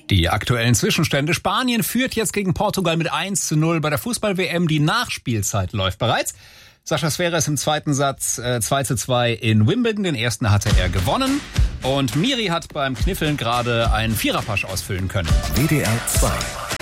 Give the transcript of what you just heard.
Die aktuellen Zwischenstände. Spanien führt jetzt gegen Portugal mit 1:0 bei der Fußball-WM. Die Nachspielzeit läuft bereits. Sascha Zverev im zweiten Satz 2:2 in Wimbledon. Den ersten hatte er gewonnen. Und Miri hat beim Kniffeln gerade einen Viererpasch ausfüllen können. WDR 2